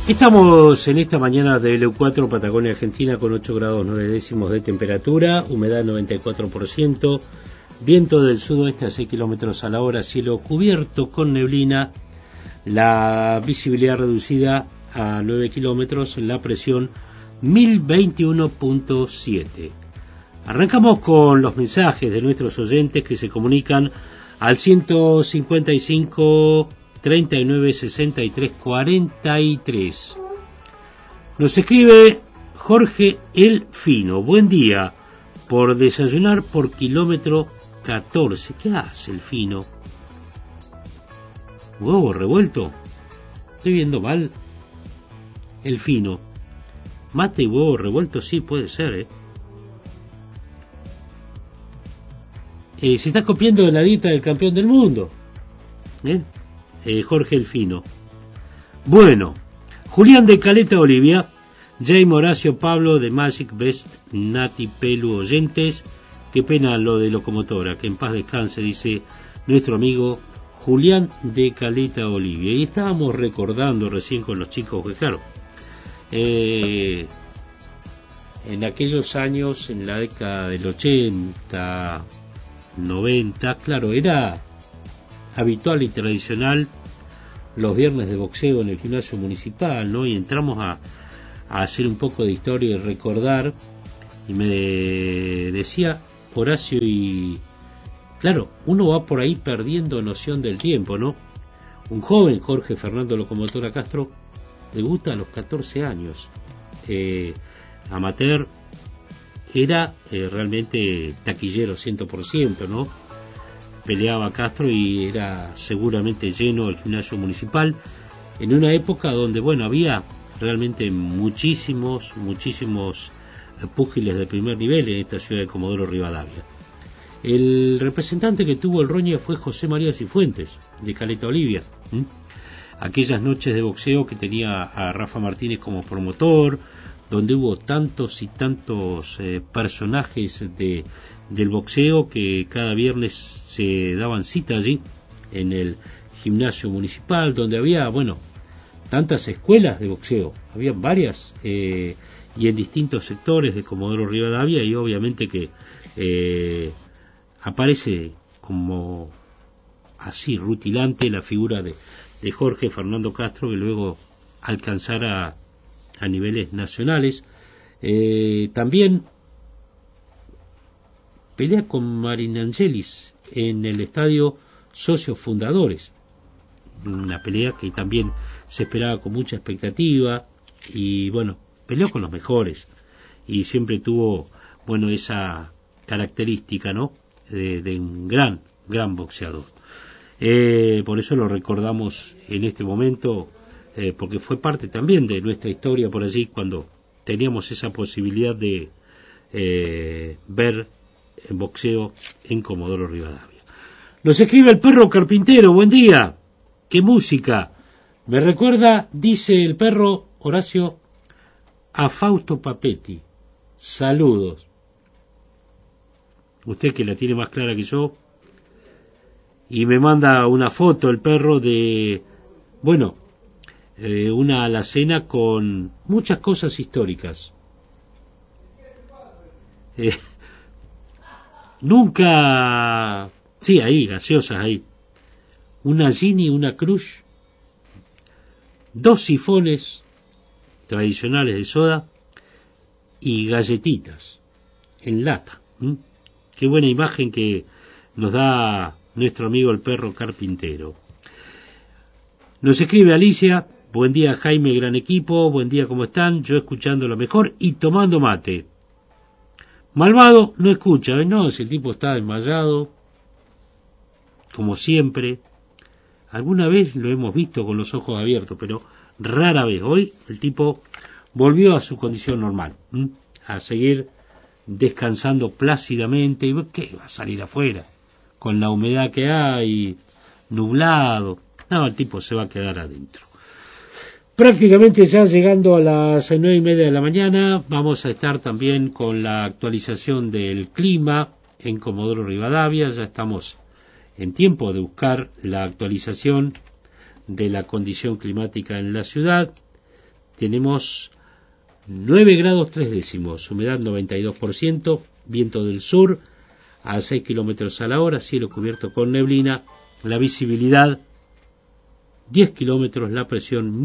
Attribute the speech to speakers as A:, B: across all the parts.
A: Estamos en esta mañana de LU4 Patagonia Argentina con 8 grados 9 décimos de temperatura, humedad 94%, viento del sudoeste a 6 kilómetros a la hora, cielo cubierto con neblina, la visibilidad reducida a 9 kilómetros, la presión 1021.7. Arrancamos con los mensajes de nuestros oyentes que se comunican al 155 39 63 43. Nos escribe Jorge El Fino. Buen día. Por desayunar por kilómetro 14. ¿Qué hace el Fino? ¿Huevo revuelto? ¿Estoy viendo mal? El Fino. Mate y huevo revuelto, sí, puede ser, se está copiando de la dieta del campeón del mundo. Jorge El Fino. Bueno, Julián de Caleta Olivia, Jaime Horacio Pablo de Magic Best, Nati Pelu oyentes, qué pena lo de locomotora, que en paz descanse, dice nuestro amigo Julián de Caleta Olivia. Y estábamos recordando recién con los chicos que claro, en aquellos años, en la década del 80, 90, claro, era habitual y tradicional los viernes de boxeo en el gimnasio municipal, ¿no? Y entramos a hacer un poco de historia y recordar, y me decía Horacio, y claro, uno va por ahí perdiendo noción del tiempo, ¿no? Un joven, Jorge Fernando Locomotora Castro, debuta a los 14 años, amateur, era realmente taquillero 100%, ¿no? Peleaba Castro y era seguramente lleno el gimnasio municipal en una época donde, bueno, había realmente muchísimos púgiles de primer nivel en esta ciudad de Comodoro Rivadavia. El representante que tuvo el Roña fue José María Cifuentes, de Caleta Olivia. Aquellas noches de boxeo que tenía a Rafa Martínez como promotor, donde hubo tantos y tantos personajes del boxeo que cada viernes se daban cita allí en el gimnasio municipal, donde había, bueno, tantas escuelas de boxeo, había varias y en distintos sectores de Comodoro Rivadavia, y obviamente que aparece como así rutilante la figura de Jorge Fernando Castro, que luego alcanzara a niveles nacionales. También pelea con Marin Angelis en el estadio Socios Fundadores, una pelea que también se esperaba con mucha expectativa, y bueno, peleó con los mejores y siempre tuvo, bueno, esa característica, ¿no?, de un gran boxeador. Por eso lo recordamos en este momento, porque fue parte también de nuestra historia por allí cuando teníamos esa posibilidad de ver boxeo en Comodoro Rivadavia. Nos escribe el perro carpintero. Buen día. ¿Qué música? Me recuerda, dice el perro Horacio, a Fausto Papetti. Saludos. Usted que la tiene más clara que yo. Y me manda una foto el perro de, bueno, una alacena con muchas cosas históricas. Nunca, sí, ahí, gaseosas ahí. Una Gini, una Crush, 2 sifones tradicionales de soda y galletitas en lata. Qué buena imagen que nos da nuestro amigo el perro carpintero. Nos escribe Alicia. Buen día, Jaime, gran equipo. Buen día, ¿cómo están? Yo escuchando lo mejor y tomando mate. Malvado no escucha, no, si el tipo está desmayado, como siempre. Alguna vez lo hemos visto con los ojos abiertos, pero rara vez. Hoy el tipo volvió a su condición normal, a seguir descansando plácidamente. ¿Y qué va a salir afuera? Con la humedad que hay, nublado. No, el tipo se va a quedar adentro. Prácticamente ya llegando a las 9:30 de la mañana, vamos a estar también con la actualización del clima en Comodoro Rivadavia. Ya estamos en tiempo de buscar la actualización de la condición climática en la ciudad. tenemos 9 grados 3 décimos, humedad 92%, viento del sur a 6 kilómetros a la hora, cielo cubierto con neblina, la visibilidad 10 kilómetros, la presión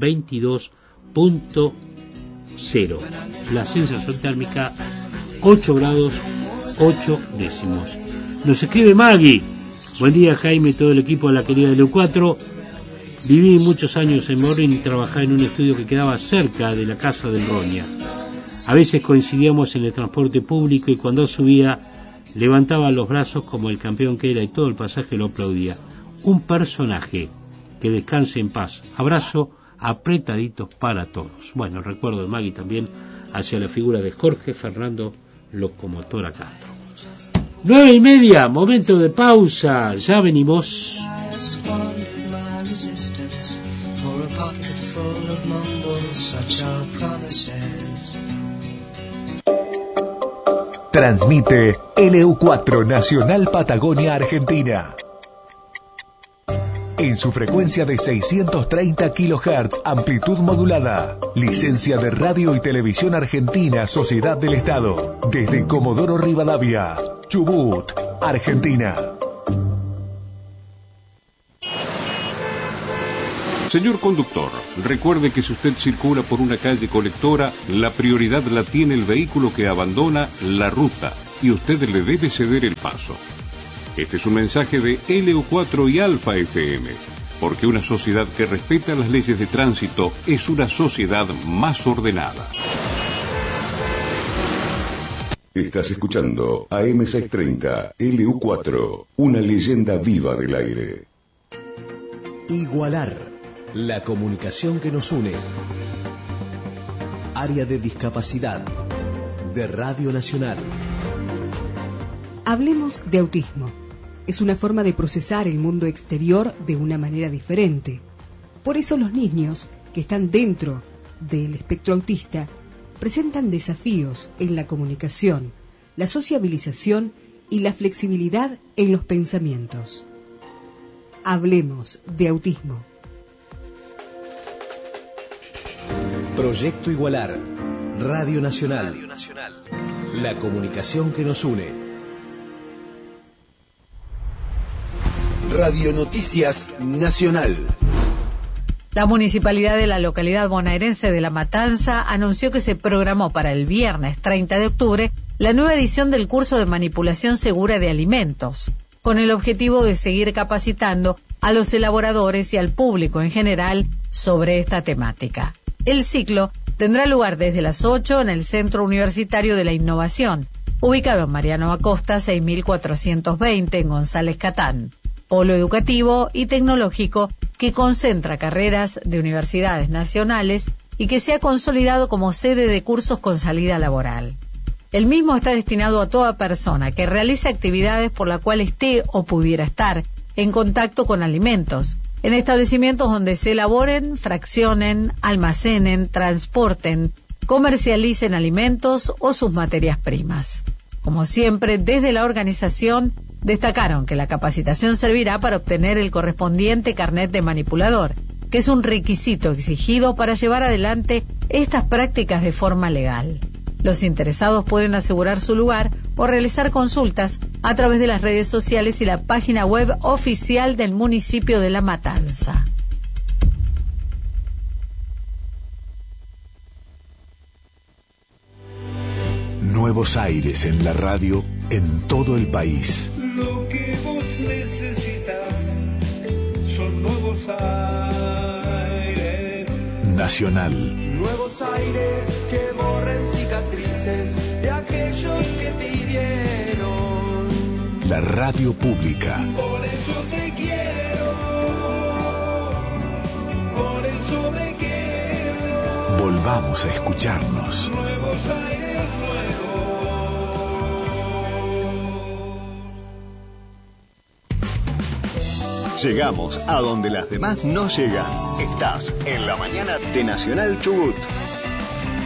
A: 1022.0, la sensación térmica 8 grados 8 décimos. Nos escribe Maggie: buen día Jaime y todo el equipo de la querida LU4. Viví muchos años en Morrin y trabajaba en un estudio que quedaba cerca de la casa del Roña. A veces coincidíamos en el transporte público y cuando subía levantaba los brazos como el campeón que era y todo el pasaje lo aplaudía. Un personaje, que descanse en paz. Abrazo apretaditos para todos. Bueno, el recuerdo de Maggie también hacia la figura de Jorge Fernando Locomotora Castro. 9:30, momento de pausa, ya venimos.
B: Transmite LU4 Nacional Patagonia Argentina. En su frecuencia de 630 kHz, amplitud modulada. Licencia de Radio y Televisión Argentina, Sociedad del Estado. Desde Comodoro Rivadavia, Chubut, Argentina.
C: Señor conductor, recuerde que si usted circula por una calle colectora, la prioridad la tiene el vehículo que abandona la ruta y usted le debe ceder el paso. Este es un mensaje de LU4 y Alfa FM, porque una sociedad que respeta las leyes de tránsito es una sociedad más ordenada.
D: Estás escuchando AM630 LU4, una leyenda viva del aire.
B: Igualar. La comunicación que nos une. Área de discapacidad de Radio Nacional.
E: Hablemos de autismo. Es una forma de procesar el mundo exterior de una manera diferente. Por eso los niños que están dentro del espectro autista presentan desafíos en la comunicación, la sociabilización y la flexibilidad en los pensamientos. Hablemos de autismo.
B: Proyecto Igualar, Radio Nacional. La comunicación que nos une.
F: Radio Noticias Nacional.
G: La municipalidad de la localidad bonaerense de La Matanza anunció que se programó para el viernes 30 de octubre la nueva edición del curso de manipulación segura de alimentos, con el objetivo de seguir capacitando a los elaboradores y al público en general sobre esta temática. El ciclo tendrá lugar desde las 8 en el Centro Universitario de la Innovación, ubicado en Mariano Acosta 6420 en González Catán, polo educativo y tecnológico que concentra carreras de universidades nacionales y que se ha consolidado como sede de cursos con salida laboral. El mismo está destinado a toda persona que realice actividades por la cual esté o pudiera estar en contacto con alimentos, en establecimientos donde se elaboren, fraccionen, almacenen, transporten, comercialicen alimentos o sus materias primas. Como siempre, desde la organización destacaron que la capacitación servirá para obtener el correspondiente carnet de manipulador, que es un requisito exigido para llevar adelante estas prácticas de forma legal. Los interesados pueden asegurar su lugar o realizar consultas a través de las redes sociales y la página web oficial del municipio de La Matanza.
B: Nuevos aires en la radio en todo el país.
H: Lo que vos necesitas son nuevos aires.
B: Nacional.
H: Nuevos aires que borren cicatrices de aquellos que te hirieron.
B: La radio pública.
H: Por eso te quiero. Por eso me quedo.
B: Volvamos a escucharnos.
H: Nuevos aires nuevos.
I: Llegamos a donde las demás no llegan. Estás en la mañana de Nacional Chubut.